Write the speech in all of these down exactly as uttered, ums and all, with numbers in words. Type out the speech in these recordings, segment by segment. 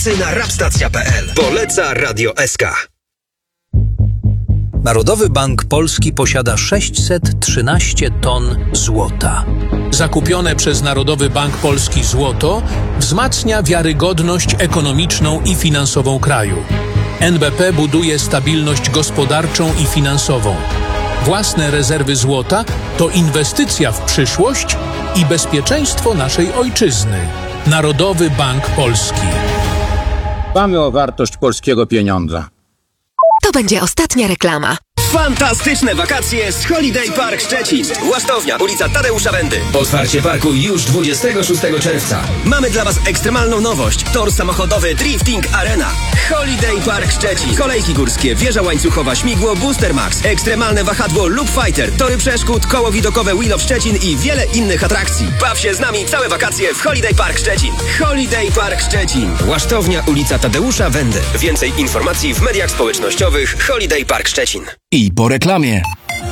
Na rapstacja kropka p l. Poleca Radio S K. Narodowy Bank Polski posiada sześćset trzynaście ton złota. Zakupione przez Narodowy Bank Polski złoto wzmacnia wiarygodność ekonomiczną i finansową kraju. N B P buduje stabilność gospodarczą i finansową. Własne rezerwy złota to inwestycja w przyszłość i bezpieczeństwo naszej ojczyzny. Narodowy Bank Polski. Dbamy o wartość polskiego pieniądza. To będzie ostatnia reklama. Fantastyczne wakacje z Holiday Park Szczecin. Łastownia, ulica Tadeusza Wendy. Otwarcie parku już dwudziestego szóstego czerwca. Mamy dla Was ekstremalną nowość. Tor samochodowy Drifting Arena. Holiday Park Szczecin. Kolejki górskie, wieża łańcuchowa, śmigło Booster Max, ekstremalne wahadło Loop Fighter, tory przeszkód, koło widokowe Wheel of Szczecin i wiele innych atrakcji. Baw się z nami całe wakacje w Holiday Park Szczecin. Holiday Park Szczecin. Łasztownia, ulica Tadeusza Wendy. Więcej informacji w mediach społecznościowych Holiday Park Szczecin. I po reklamie.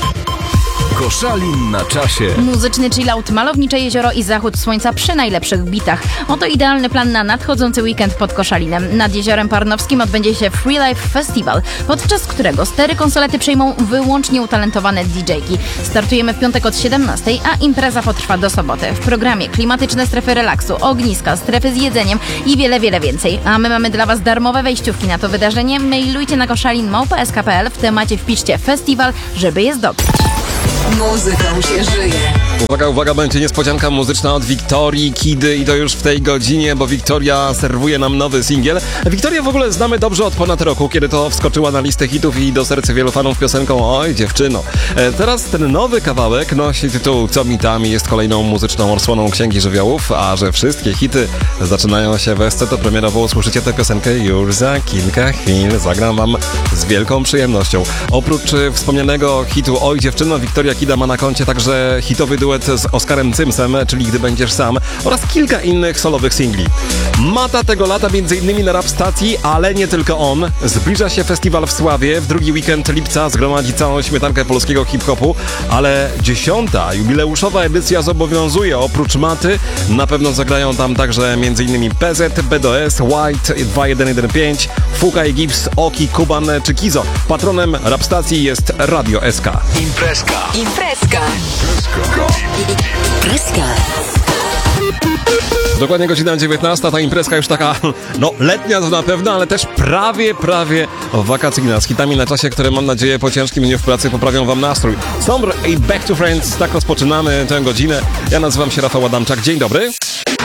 Koszalin na czasie. Muzyczny chillout, malownicze jezioro i zachód słońca przy najlepszych bitach. Oto idealny plan na nadchodzący weekend pod Koszalinem. Nad Jeziorem Parnowskim odbędzie się Free Life Festival, podczas którego stery konsolety przejmą wyłącznie utalentowane didżejki. Startujemy w piątek od siedemnastej, a impreza potrwa do soboty. W programie klimatyczne strefy relaksu, ogniska, strefy z jedzeniem i wiele, wiele więcej. A my mamy dla Was darmowe wejściówki na to wydarzenie. Mailujcie na koszalin małpa s k kropka p l. W temacie wpiszcie festiwal, żeby je zdobyć. Muzyką się żyje. Uwaga, uwaga, będzie niespodzianka muzyczna od Wiktorii Kidy i to już w tej godzinie, bo Wiktoria serwuje nam nowy singiel. Wiktorię w ogóle znamy dobrze od ponad roku, kiedy to wskoczyła na listę hitów i do serca wielu fanów piosenką Oj dziewczyno. E, teraz ten nowy kawałek nosi tytuł Co mi tam i jest kolejną muzyczną odsłoną Księgi Żywiołów, a że wszystkie hity zaczynają się w S C, to premierowo usłyszycie tę piosenkę już za kilka chwil. Zagram wam z wielką przyjemnością. Oprócz e, wspomnianego hitu Oj dziewczyno, Wiktoria Kida ma na koncie także hitowy duet z Oskarem Cymsem, czyli Gdy będziesz sam, oraz kilka innych solowych singli. Mata tego lata m.in. na rap stacji, ale nie tylko on. Zbliża się festiwal w Sławie, w drugi weekend lipca zgromadzi całą śmietankę polskiego hip-hopu, ale dziesiąta jubileuszowa edycja zobowiązuje. Oprócz Maty na pewno zagrają tam także m.in. P Z, B D S, White, dwa jeden jeden pięć, Fuka i Gibbs, Oki, Kuban czy Kizo. Patronem rap stacji jest Radio S K. Imprezka. Imprezka. Imprezka. Dokładnie godzina dziewiętnasta, ta imprezka już taka, no letnia to na pewno, ale też prawie, prawie wakacyjna. Z hitami na czasie, które mam nadzieję po ciężkim dniu w pracy poprawią wam nastrój. Stomr i Back to Friends, tak rozpoczynamy tę godzinę. Ja nazywam się Rafał Adamczak, dzień dobry.